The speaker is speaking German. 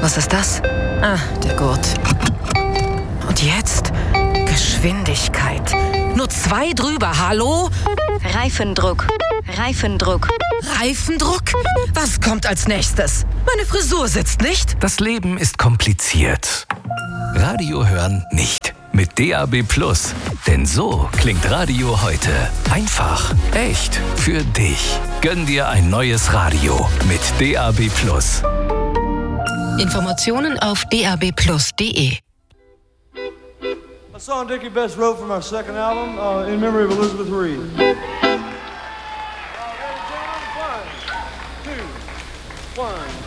Was ist das? Ah, der Gurt. Und jetzt? Geschwindigkeit. Nur 2 drüber, hallo? Reifendruck. Reifendruck. Reifendruck? Was kommt als nächstes? Meine Frisur sitzt nicht. Das Leben ist kompliziert. Radio hören nicht. Mit DAB+. Denn so klingt Radio heute. Einfach, echt, für dich. Gönn dir ein neues Radio mit DAB+. Informationen auf dabplus.de. A song Dickie Betts wrote from our second album, in memory of Elizabeth Reed. 1, 2, 1.